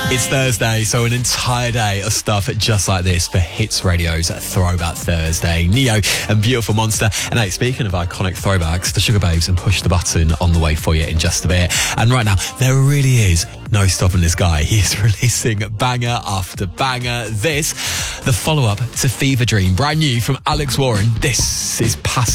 It's Thursday, so an entire day of stuff just like this for Hits Radio's Throwback Thursday. Neo and Beautiful Monster. And hey, speaking of iconic throwbacks, the Sugar Babes and Push the Button on the way for you in just a bit. And right now, there really is no stopping this guy. He is releasing banger after banger. This, the follow-up to Fever Dream, brand new from Alex Warren. This is Pass